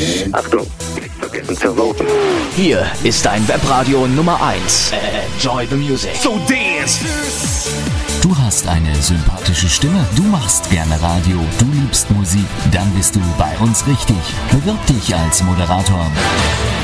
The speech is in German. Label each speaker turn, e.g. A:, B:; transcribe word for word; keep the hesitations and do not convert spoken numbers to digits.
A: Achtung, nicht vergessen zu voten.
B: Hier ist dein Webradio Nummer eins. Enjoy the music.
C: So dance!
D: Du hast eine sympathische Stimme, du machst gerne Radio, du liebst Musik, dann bist du bei uns richtig. Bewirb dich als Moderator.